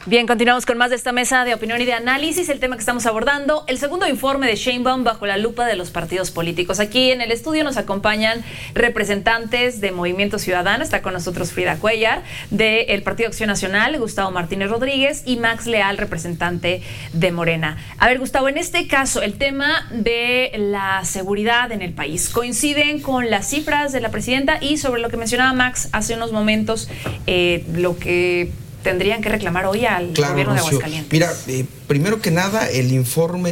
Bien, continuamos con más de esta mesa de opinión y de análisis. El tema que estamos abordando, el segundo informe de Sheinbaum bajo la lupa de los partidos políticos. Aquí en el estudio nos acompañan representantes de Movimiento Ciudadano. Está con nosotros Frida Cuellar, del Partido Acción Nacional, Gustavo Martínez Rodríguez y Max Leal, representante de Morena. A ver, Gustavo, en este caso, el tema de la seguridad en el país. ¿Coinciden con las cifras de la presidenta y sobre lo que mencionaba Max hace unos momentos, lo que tendrían que reclamar hoy al gobierno de Aguascalientes? Mira, primero que nada, el informe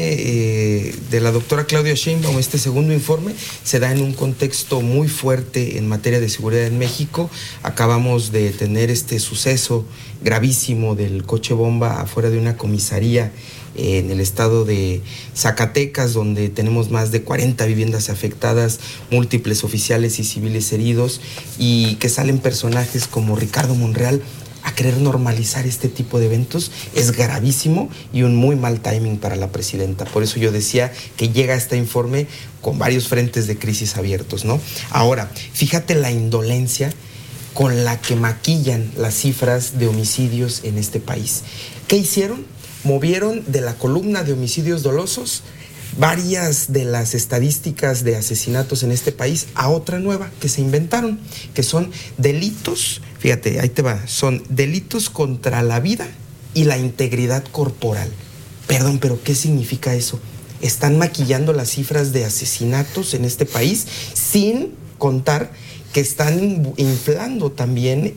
de la doctora Claudia Sheinbaum, este segundo informe, se da en un contexto muy fuerte en materia de seguridad en México. Acabamos de tener este suceso gravísimo del coche bomba afuera de una comisaría en el estado de Zacatecas, donde tenemos más de 40 viviendas afectadas, múltiples oficiales y civiles heridos, y que salen personajes como Ricardo Monreal a querer normalizar este tipo de eventos. Es gravísimo y un muy mal timing para la presidenta. Por eso yo decía que llega este informe con varios frentes de crisis abiertos, ¿no? Ahora, fíjate la indolencia con la que maquillan las cifras de homicidios en este país. ¿Qué hicieron? Movieron de la columna de homicidios dolosos varias de las estadísticas de asesinatos en este país a otra nueva que se inventaron, que son delitos, fíjate, ahí te va, son delitos contra la vida y la integridad corporal. Perdón, pero ¿qué significa eso? Están maquillando las cifras de asesinatos en este país sin contar que están inflando también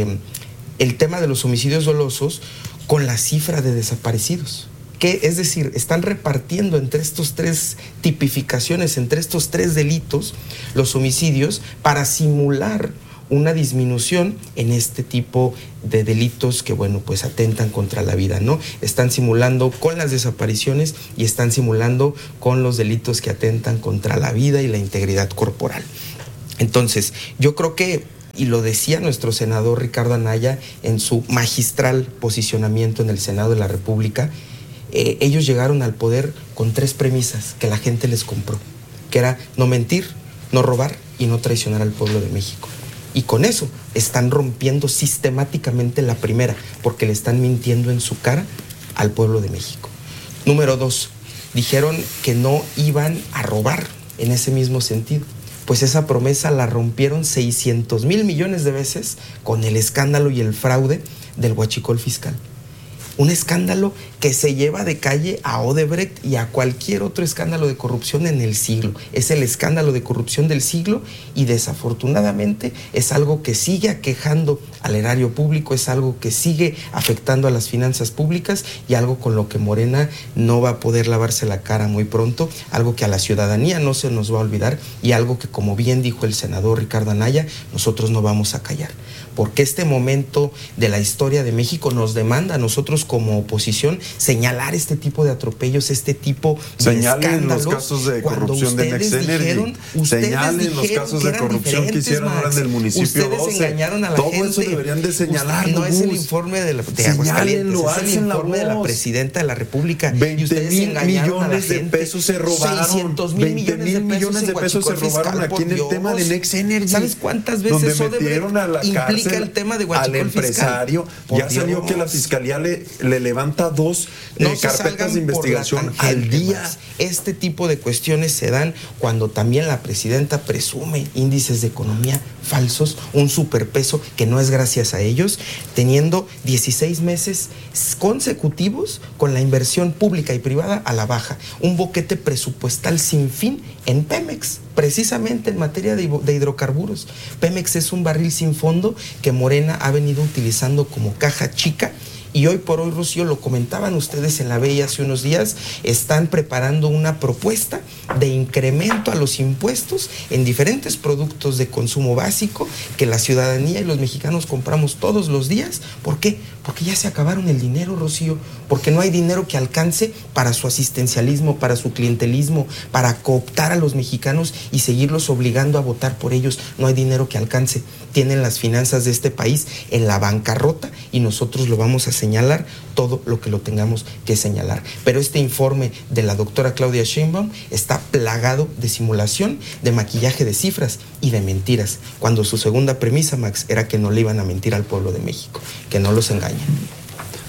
el tema de los homicidios dolosos con la cifra de desaparecidos. Que, es decir, están repartiendo entre estos tres tipificaciones, entre estos tres delitos, los homicidios, para simular una disminución en este tipo de delitos que, bueno, pues atentan contra la vida, ¿no? Están simulando con las desapariciones y están simulando con los delitos que atentan contra la vida y la integridad corporal. Entonces, yo creo que, y lo decía nuestro senador Ricardo Anaya en su magistral posicionamiento en el Senado de la República, ellos llegaron al poder con tres premisas que la gente les compró, que era no mentir, no robar y no traicionar al pueblo de México. Y con eso están rompiendo sistemáticamente la primera, porque le están mintiendo en su cara al pueblo de México. Número 2, dijeron que no iban a robar en ese mismo sentido. Pues esa promesa la rompieron 600,000 millones de veces con el escándalo y el fraude del huachicol fiscal. Un escándalo que se lleva de calle a Odebrecht y a cualquier otro escándalo de corrupción en el siglo. Es el escándalo de corrupción del siglo y desafortunadamente es algo que sigue aquejando al erario público, es algo que sigue afectando a las finanzas públicas y algo con lo que Morena no va a poder lavarse la cara muy pronto, algo que a la ciudadanía no se nos va a olvidar y algo que, como bien dijo el senador Ricardo Anaya, nosotros no vamos a callar. Porque este momento de la historia de México nos demanda a nosotros como oposición señalar este tipo de atropellos, este tipo de escándalos. Los casos de corrupción de Next Energy. Señalen los casos de corrupción que hicieron ahora en el municipio 12. Ustedes engañaron a la Todo gente. Eso deberían de señalarlo. No es el informe de Aguascalientes, es el informe de la presidenta de la República. 20,000 millones de pesos se robaron. 600,000 millones de pesos se robaron aquí en el tema de Next Energy. ¿Sabes cuántas veces donde metieron a la cárcel el tema de huachicol al empresario? Ya salió que la fiscalía le levanta 2 carpetas de investigación al día. Este tipo de cuestiones se dan cuando también la presidenta presume índices de economía falsos, un superpeso que no es gracias a ellos, teniendo 16 meses consecutivos con la inversión pública y privada a la baja, un boquete presupuestal sin fin en Pemex, precisamente en materia de hidrocarburos. Pemex es un barril sin fondo que Morena ha venido utilizando como caja chica. Y hoy por hoy, Rocío, lo comentaban ustedes en la BEI hace unos días, están preparando una propuesta de incremento a los impuestos en diferentes productos de consumo básico que la ciudadanía y los mexicanos compramos todos los días. ¿Por qué? Porque ya se acabaron el dinero, Rocío, porque no hay dinero que alcance para su asistencialismo, para su clientelismo, para cooptar a los mexicanos y seguirlos obligando a votar por ellos. No hay dinero que alcance. Tienen las finanzas de este país en la bancarrota y nosotros lo vamos a señalar todo lo que lo tengamos que señalar. Pero este informe de la doctora Claudia Sheinbaum está plagado de simulación, de maquillaje de cifras y de mentiras, cuando su segunda premisa, Max, era que no le iban a mentir al pueblo de México, que no los engañen.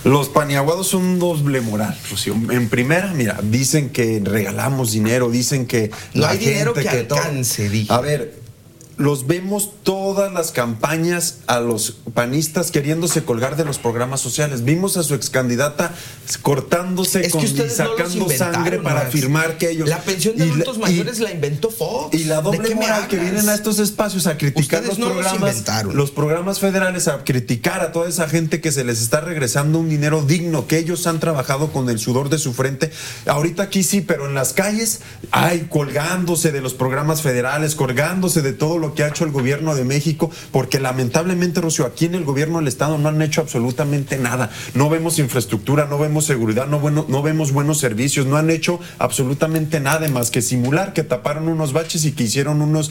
Los paniaguados son un doble moral, Rocío. En primera, mira, dicen que regalamos dinero, dicen que no hay dinero que alcance, dije. A ver, los vemos todas las campañas a los panistas queriéndose colgar de los programas sociales. Vimos a su excandidata cortándose y sacando sangre para afirmar que ellos... La pensión de adultos mayores la inventó Fox. Y la doble moral que vienen a estos espacios a criticar los programas federales, a criticar a toda esa gente que se les está regresando un dinero digno, que ellos han trabajado con el sudor de su frente. Ahorita aquí sí, pero en las calles, colgándose de los programas federales, colgándose de todo lo que ha hecho el gobierno de México, porque lamentablemente, Rocío, aquí en el gobierno del Estado no han hecho absolutamente nada. No vemos infraestructura, no vemos seguridad, no vemos buenos servicios, no han hecho absolutamente nada más que simular que taparon unos baches y que hicieron unos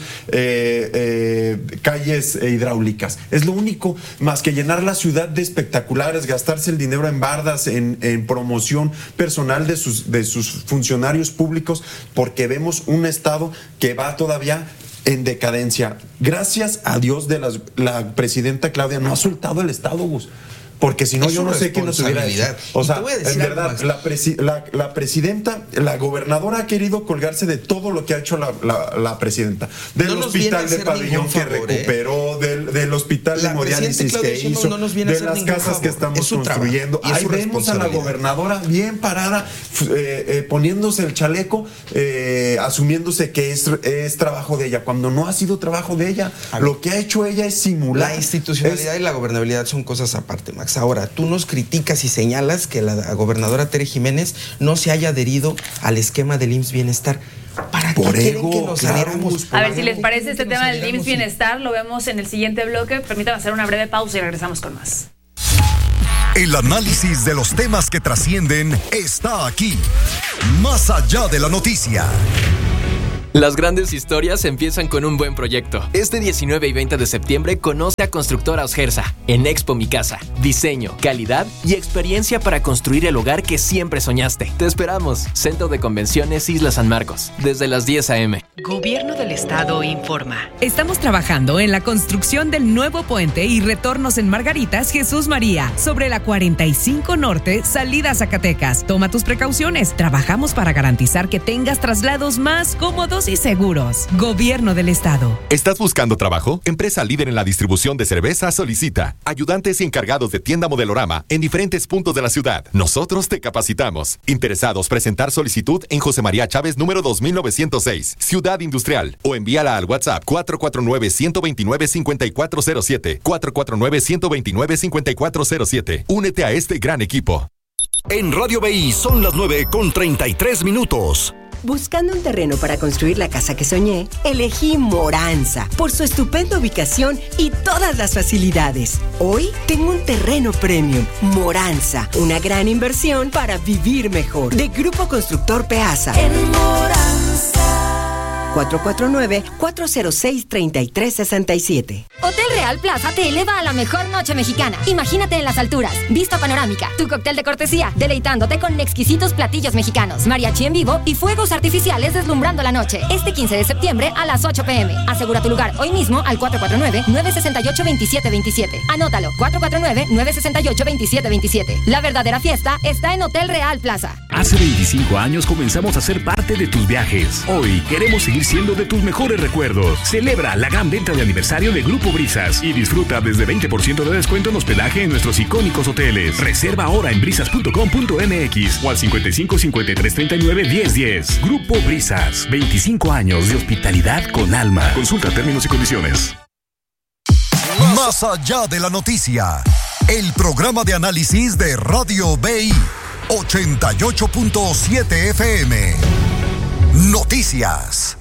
calles hidráulicas. Es lo único, más que llenar la ciudad de espectaculares, gastarse el dinero en bardas, en promoción personal de sus funcionarios públicos, porque vemos un Estado que va todavía en decadencia. Gracias a Dios la presidenta Claudia no ha soltado el Estado, Gus. Porque si no, yo no sé qué nos hubiera hecho. O sea, en verdad, la presidenta, la gobernadora ha querido colgarse de todo lo que ha hecho la presidenta. Del hospital de pabellón que recuperó, del hospital de hemodiálisis que hizo, de las casas que estamos construyendo. Ahí vemos a la gobernadora bien parada, poniéndose el chaleco, asumiéndose que es trabajo de ella, cuando no ha sido trabajo de ella. Lo que ha hecho ella es simular. La institucionalidad y la gobernabilidad son cosas aparte, Max. Ahora, tú nos criticas y señalas que la gobernadora Tere Jiménez no se haya adherido al esquema del IMSS Bienestar. ¿Para qué quieren que nos adheramos? A ver, si les parece este tema del IMSS Bienestar, lo vemos en el siguiente bloque. Permítanme hacer una breve pausa y regresamos con más. El análisis de los temas que trascienden está aquí. Más allá de la noticia. Las grandes historias empiezan con un buen proyecto. Este 19 y 20 de septiembre conoce a Constructora Osgerza en Expo Mi Casa. Diseño, calidad y experiencia para construir el hogar que siempre soñaste. Te esperamos. Centro de Convenciones Isla San Marcos, desde las 10 a.m. Gobierno del Estado informa. Estamos trabajando en la construcción del nuevo puente y retornos en Margaritas Jesús María, sobre la 45 Norte, salida a Zacatecas. Toma tus precauciones. Trabajamos para garantizar que tengas traslados más cómodos y seguros. Gobierno del Estado. ¿Estás buscando trabajo? Empresa líder en la distribución de cerveza solicita ayudantes y encargados de tienda Modelorama en diferentes puntos de la ciudad. Nosotros te capacitamos. Interesados, presentar solicitud en José María Chávez número 2906, Ciudad Industrial, o envíala al WhatsApp 449-129-5407, 449-129-5407. Únete a este gran equipo. En Radio BI son las 9:33. Buscando un terreno para construir la casa que soñé, elegí Moranza por su estupenda ubicación y todas las facilidades. Hoy tengo un terreno premium. Moranza, una gran inversión para vivir mejor. De Grupo Constructor Peasa. En Moranza. 449-406-3367. Hotel Real Plaza te eleva a la mejor noche mexicana. Imagínate en las alturas, vista panorámica, tu cóctel de cortesía, deleitándote con exquisitos platillos mexicanos, mariachi en vivo y fuegos artificiales deslumbrando la noche. Este 15 de septiembre a las 8 p.m. Asegura tu lugar hoy mismo al 449-968-2727. Anótalo, 449-968-2727. La verdadera fiesta está en Hotel Real Plaza. Hace 25 años comenzamos a ser parte de tus viajes. Hoy queremos seguir siendo de tus mejores recuerdos. Celebra la gran venta de aniversario de Grupo Brisas y disfruta desde 20% de descuento en hospedaje en nuestros icónicos hoteles. Reserva ahora en brisas.com.mx o al 55 53 39 10 10. Grupo Brisas, 25 años de hospitalidad con alma. Consulta términos y condiciones. Más allá de la noticia, el programa de análisis de Radio BI 88.7 FM. Noticias.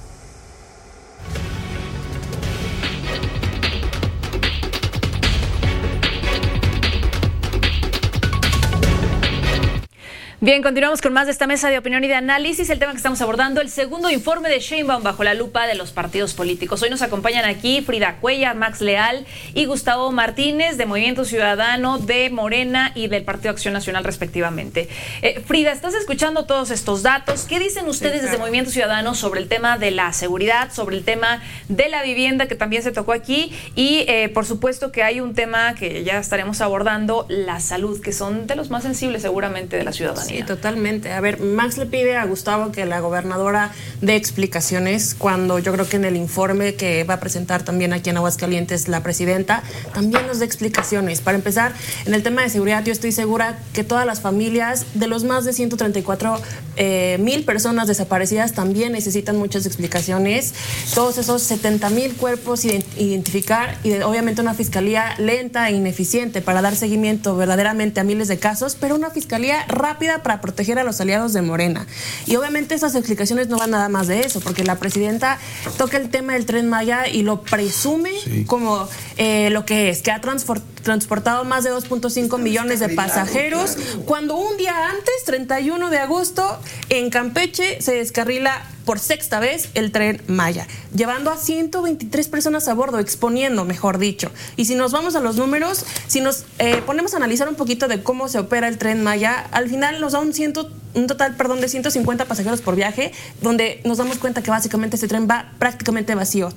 Bien, continuamos con más de esta mesa de opinión y de análisis. El tema que estamos abordando, el segundo informe de Sheinbaum bajo la lupa de los partidos políticos. Hoy nos acompañan aquí Frida Cuellar, Max Leal y Gustavo Martínez de Movimiento Ciudadano, de Morena y del Partido Acción Nacional respectivamente. Frida, estás escuchando todos estos datos. ¿Qué dicen ustedes desde Movimiento Ciudadano sobre el tema de la seguridad, sobre el tema de la vivienda que también se tocó aquí y por supuesto que hay un tema que ya estaremos abordando, la salud, que son de los más sensibles seguramente de la ciudadanía? Sí, totalmente. A ver, Max le pide a Gustavo que la gobernadora dé explicaciones cuando yo creo que en el informe que va a presentar también aquí en Aguascalientes la presidenta, también nos dé explicaciones. Para empezar, en el tema de seguridad, yo estoy segura que todas las familias de los más de 134,000 personas desaparecidas también necesitan muchas explicaciones. Todos esos 70,000 cuerpos identificar y obviamente una fiscalía lenta e ineficiente para dar seguimiento verdaderamente a miles de casos, pero una fiscalía rápida para proteger a los aliados de Morena. Y obviamente esas explicaciones no van nada más de eso, porque la presidenta toca el tema del Tren Maya y lo presume como lo que es, que ha transportado más de 2.5 millones de pasajeros, cuando un día antes, 31 de agosto, en Campeche se descarrila por sexta vez el Tren Maya, llevando a 123 personas a bordo, exponiendo, mejor dicho. Y si nos vamos a los números, si nos ponemos a analizar un poquito de cómo se opera el Tren Maya, al final nos da un total de 150 pasajeros por viaje, donde nos damos cuenta que básicamente este tren va prácticamente vacío.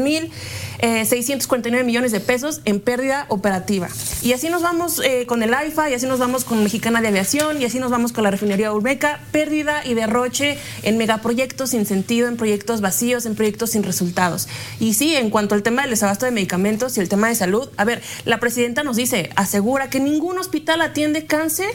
3,649 millones de pesos en pérdida operativa. Y así nos vamos con el AIFA, y así nos vamos con Mexicana de Aviación, y así nos vamos con la refinería Olmeca, pérdida y derroche en megaproyectos sin sentido, en proyectos vacíos, en proyectos sin resultados. Y sí, en cuanto al tema del desabasto de medicamentos y el tema de salud, a ver, la presidenta nos dice, asegura que ningún hospital que atiende cáncer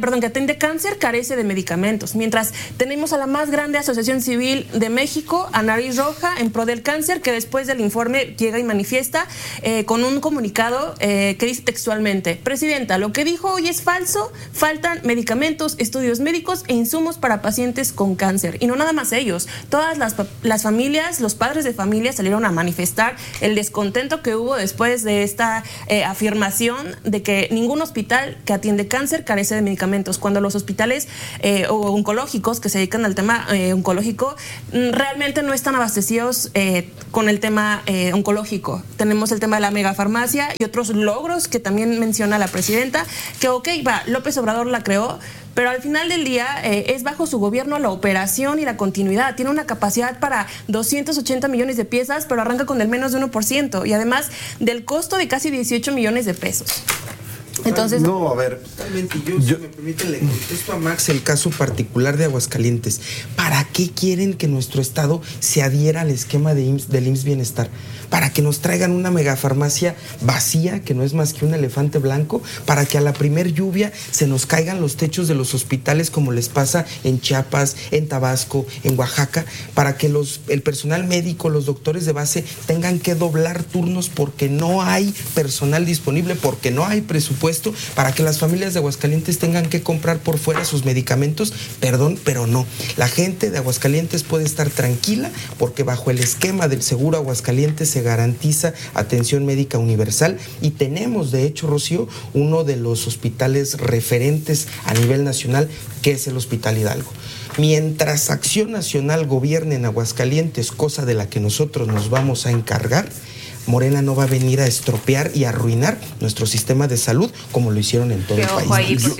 carece de medicamentos, mientras tenemos a la más grande asociación civil de México, a Nariz Roja, en pro del cáncer, que después del informe llega y manifiesta con un comunicado que dice textualmente: presidenta, lo que dijo hoy es falso, faltan medicamentos, estudios médicos e insumos para pacientes con cáncer. Y no nada más ellos, todas las familias, los padres de familia salieron a manifestar el descontento que hubo después de esta afirmación de que ningún hospital que atiende cáncer carece de medicamentos, cuando los hospitales o oncológicos que se dedican al tema oncológico realmente no están abastecidos con el tema oncológico. Tenemos el tema de la megafarmacia y otros logros que también menciona la presidenta, que López Obrador la creó, pero al final del día es bajo su gobierno la operación y la continuidad. Tiene una capacidad para 280 millones de piezas, pero arranca con el menos de 1%, y además del costo de casi 18 millones de pesos. Entonces, no, a ver, si me permiten, le contesto a Max el caso particular de Aguascalientes. ¿Para qué quieren que nuestro estado se adhiera al esquema del IMSS Bienestar? ¿Para que nos traigan una megafarmacia vacía, que no es más que un elefante blanco? ¿Para que a la primer lluvia se nos caigan los techos de los hospitales, como les pasa en Chiapas, en Tabasco, en Oaxaca? ¿Para que el personal médico, los doctores de base, tengan que doblar turnos porque no hay personal disponible, porque no hay presupuesto? ¿Para que las familias de Aguascalientes tengan que comprar por fuera sus medicamentos? Perdón, pero no. La gente de Aguascalientes puede estar tranquila, porque bajo el esquema del Seguro Aguascalientes se garantiza atención médica universal, y tenemos, de hecho, Rocío, uno de los hospitales referentes a nivel nacional, que es el Hospital Hidalgo. Mientras Acción Nacional gobierne en Aguascalientes, cosa de la que nosotros nos vamos a encargar, Morena no va a venir a estropear y a arruinar nuestro sistema de salud como lo hicieron en todo el país. Ojo ahí, porque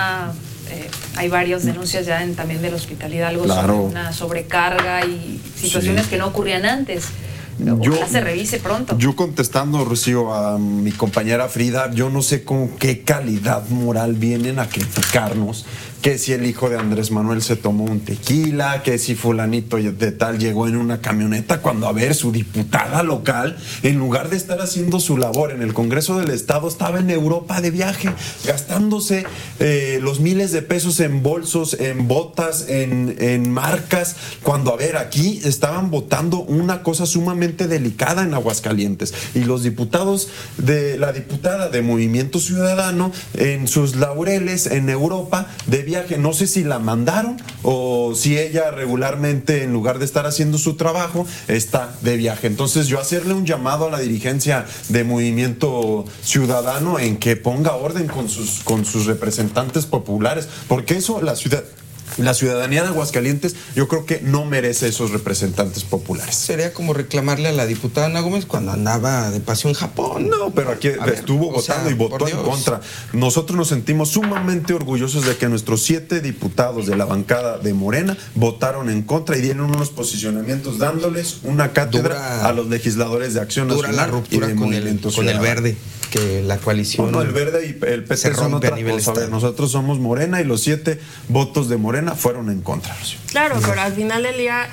hay varias denuncias ya también del Hospital Hidalgo sobre una sobrecarga y situaciones que no ocurrían antes. Ojalá se revise pronto. Yo contestando, Rocío, a mi compañera Frida, yo no sé con qué calidad moral vienen a criticarnos que si el hijo de Andrés Manuel se tomó un tequila, que si fulanito de tal llegó en una camioneta, cuando, a ver, su diputada local, en lugar de estar haciendo su labor en el Congreso del Estado, estaba en Europa de viaje, gastándose los miles de pesos en bolsos, en botas, en marcas, cuando, a ver, aquí estaban votando una cosa sumamente delicada en Aguascalientes, y los diputados la diputada de Movimiento Ciudadano en sus laureles en Europa de viaje, viaje. No sé si la mandaron o si ella regularmente, en lugar de estar haciendo su trabajo, está de viaje. Entonces yo hacerle un llamado a la dirigencia de Movimiento Ciudadano en que ponga orden con sus representantes populares, porque eso la ciudadanía de Aguascalientes yo creo que no merece esos representantes populares. Sería como reclamarle a la diputada Ana Gómez cuando andaba de paseo en Japón. No, pero aquí estuvo votando y votó en contra. Nosotros nos sentimos sumamente orgullosos de que nuestros 7 diputados de la bancada de Morena votaron en contra y dieron unos posicionamientos dándoles una cátedra a los legisladores de Acción Nacional la ruptura y de Movimiento con el Verde, que la coalición... No, el Verde y el PT son otra cosa. A ver, nosotros somos Morena y los 7 votos de Morena fueron en contra. Claro, pero al final del día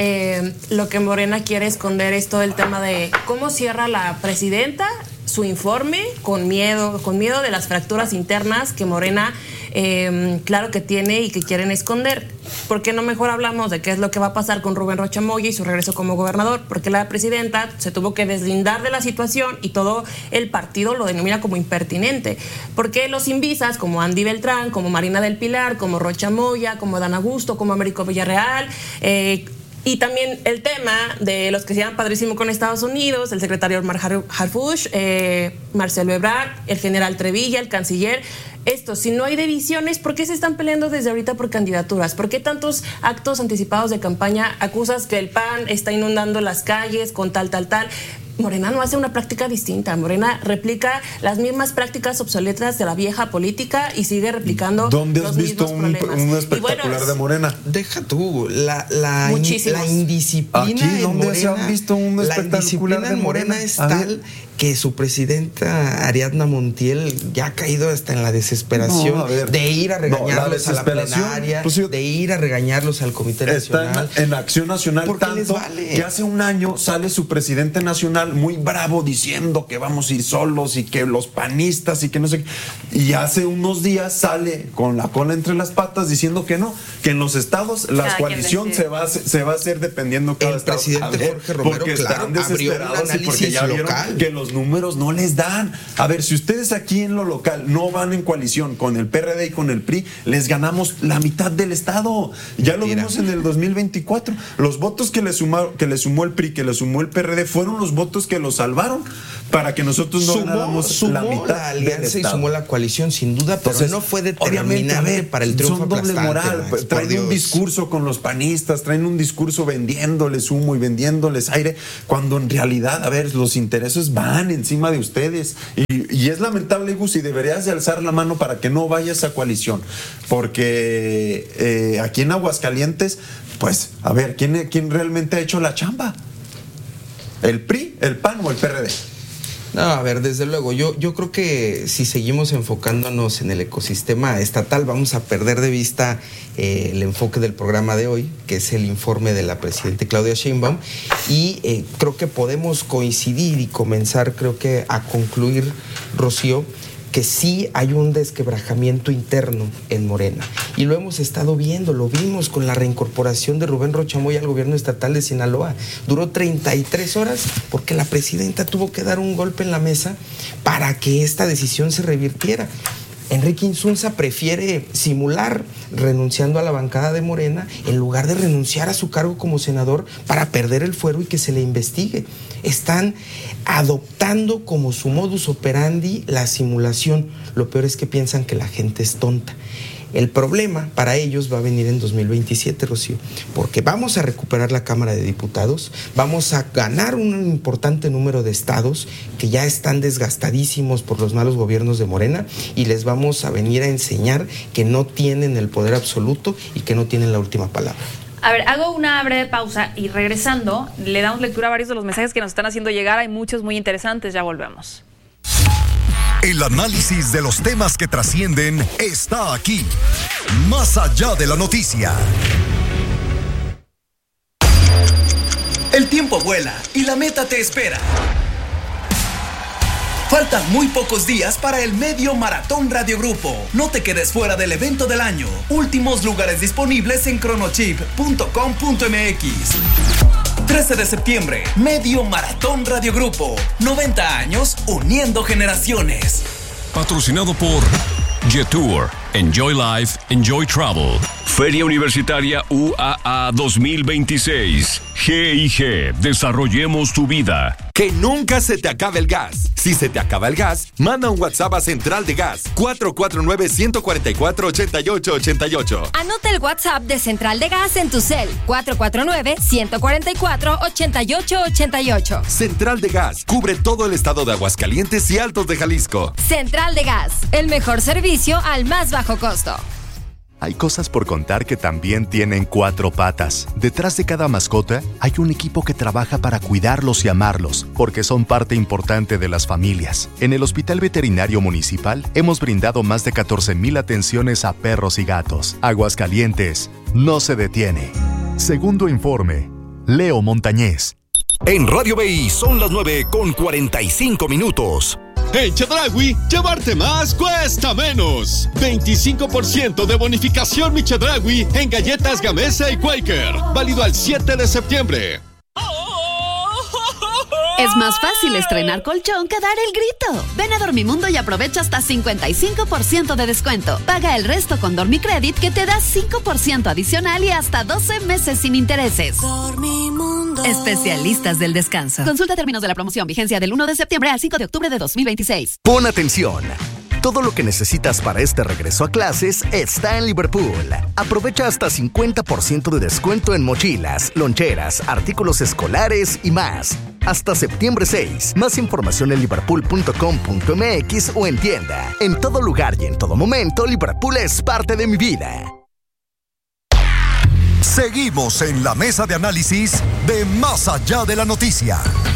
lo que Morena quiere esconder es todo el tema de cómo cierra la presidenta su informe con miedo de las fracturas internas que Morena claro que tiene y que quieren esconder. ¿Por qué no mejor hablamos de qué es lo que va a pasar con Rubén Rocha Moya y su regreso como gobernador? Porque la presidenta se tuvo que deslindar de la situación y todo el partido lo denomina como impertinente. Porque los invisas como Andy Beltrán, como Marina del Pilar, como Rocha Moya, como Dan Augusto, como Américo Villarreal, y también el tema de los que se llaman padrísimo con Estados Unidos, el secretario Omar Harfuch, Marcelo Ebrard, el general Trevilla, el canciller. Si no hay divisiones, ¿por qué se están peleando desde ahorita por candidaturas? ¿Por qué tantos actos anticipados de campaña? Acusas que el PAN está inundando las calles con tal? Morena no hace una práctica distinta. Morena replica las mismas prácticas obsoletas de la vieja política y sigue replicando ¿Dónde los has visto mismos problemas. un espectacular de Morena? Deja tú, la indisciplina aquí, ¿dónde se han visto un espectacular de Morena? Es tal que su presidenta Ariadna Montiel ya ha caído hasta en la desesperación de ir a regañarlos a la plenaria, de ir a regañarlos al Comité Nacional. Está en Acción Nacional tanto que hace un año sale su presidente nacional muy bravo diciendo que vamos a ir solos y que los panistas y que no sé qué. Y hace unos días sale con la cola entre las patas diciendo que no, que en los estados la coalición se va a hacer dependiendo cada estado. El presidente Jorge Romero, porque están desesperados y porque ya vieron que los números no les dan. A ver, si ustedes aquí en lo local no van en coalición con el PRD y con el PRI, les ganamos la mitad del estado. Ya lo vimos en el 2024. Los votos que le sumó el PRI, que le sumó el PRD, fueron los votos que lo salvaron para que nosotros no ganáramos la mitad la alianza y sumó la coalición, sin duda, pero entonces, no fue determinante para el triunfo. Son doble moral. Traen un discurso con los panistas, traen un discurso vendiéndoles humo y vendiéndoles aire, cuando en realidad, a ver, los intereses van encima de ustedes. Y es lamentable, Gus, y deberías de alzar la mano para que no vaya esa coalición. Porque aquí en Aguascalientes, pues, a ver, ¿quién realmente ha hecho la chamba? ¿El PRI, el PAN o el PRD? No, a ver, desde luego, yo creo que si seguimos enfocándonos en el ecosistema estatal, vamos a perder de vista el enfoque del programa de hoy, que es el informe de la presidenta Claudia Sheinbaum, y creo que podemos coincidir y comenzar, creo que a concluir, Rocío, que sí hay un desquebrajamiento interno en Morena. Y lo hemos estado viendo, lo vimos con la reincorporación de Rubén Rocha Moya al gobierno estatal de Sinaloa. Duró 33 horas porque la presidenta tuvo que dar un golpe en la mesa para que esta decisión se revirtiera. Enrique Insunza prefiere simular renunciando a la bancada de Morena en lugar de renunciar a su cargo como senador para perder el fuero y que se le investigue. Están adoptando como su modus operandi la simulación. Lo peor es que piensan que la gente es tonta. El problema para ellos va a venir en 2027, Rocío, porque vamos a recuperar la Cámara de Diputados, vamos a ganar un importante número de estados que ya están desgastadísimos por los malos gobiernos de Morena y les vamos a venir a enseñar que no tienen el poder absoluto y que no tienen la última palabra. A ver, hago una breve pausa y regresando le damos lectura a varios de los mensajes que nos están haciendo llegar. Hay muchos muy interesantes, ya volvemos. El análisis de los temas que trascienden está aquí, más allá de la noticia. El tiempo vuela y la meta te espera. Faltan muy pocos días para el Medio Maratón Radio Grupo. No te quedes fuera del evento del año. Últimos lugares disponibles en chronochip.com.mx. 13 de septiembre, Medio Maratón Radio Grupo. 90 años uniendo generaciones. Patrocinado por Jetour, Enjoy Life, Enjoy Travel. Feria Universitaria UAA 2026. G&G, desarrollemos tu vida. Que nunca se te acabe el gas. Si se te acaba el gas, manda un WhatsApp a Central de Gas 449-144-8888. Anota el WhatsApp de Central de Gas en tu cel 449-144-8888. Central de Gas cubre todo el estado de Aguascalientes y Altos de Jalisco. Central de Gas, el mejor servicio al más bajo costo. Hay cosas por contar que también tienen cuatro patas. Detrás de cada mascota hay un equipo que trabaja para cuidarlos y amarlos, porque son parte importante de las familias. En el Hospital Veterinario Municipal hemos brindado más de 14,000 atenciones a perros y gatos. Aguascalientes no se detiene. Segundo informe, Leo Montañez. En Radio BI son las 9:45. En Chedraui, llevarte más cuesta menos. 25% de bonificación Mi Chedraui en galletas Gamesa y Quaker. Válido al 7 de septiembre. Es más fácil estrenar colchón que dar el grito. Ven a Dormimundo y aprovecha hasta 55% de descuento. Paga el resto con Dormicredit, que te da 5% adicional y hasta 12 meses sin intereses. Dormimundo. Especialistas del descanso. Consulta términos de la promoción. Vigencia del 1 de septiembre al 5 de octubre de 2026. Pon atención. Todo lo que necesitas para este regreso a clases está en Liverpool. Aprovecha hasta 50% de descuento en mochilas, loncheras, artículos escolares y más. Hasta septiembre 6. Más información en liverpool.com.mx o en tienda. En todo lugar y en todo momento, Liverpool es parte de mi vida. Seguimos en la mesa de análisis de Más Allá de la Noticia.